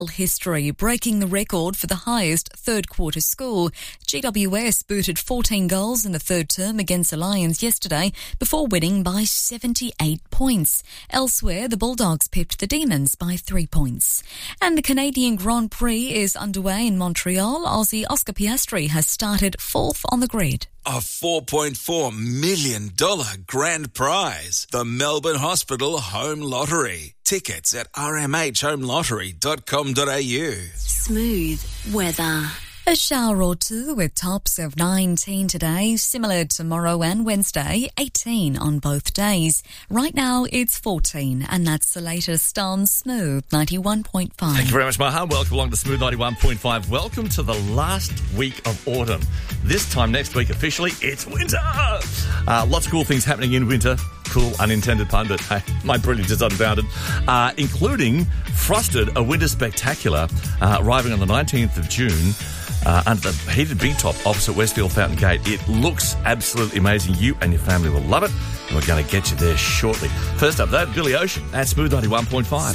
history, breaking the record for the highest third-quarter score. GWS booted 14 goals in the third term against the Lions yesterday before winning by 78 points. Elsewhere, the Bulldogs pipped the Demons by 3 points. And the Canadian Grand Prix is underway in Montreal. Aussie Oscar Piastri has started fourth on the grid. A $4.4 million grand prize. The Melbourne Hospital Home Lottery. Tickets at rmhhomelottery.com.au. Smooth weather. A shower or two with tops of 19 today, similar tomorrow and Wednesday, 18 on both days. Right now it's 14, and that's the latest on Smooth 91.5. Thank you very much, Maha. Welcome along to Smooth 91.5. Welcome to the last week of autumn. This time next week, officially, it's winter. Lots of cool things happening in winter. Cool, unintended pun, but hey, my brilliance is unbounded. Including Frosted, a winter spectacular, arriving on the 19th of June. Under the heated big top opposite Westfield Fountain Gate. It looks absolutely amazing. You and your family will love it, and we're going to get you there shortly. First up, though, Billy Ocean at Smooth 91.5.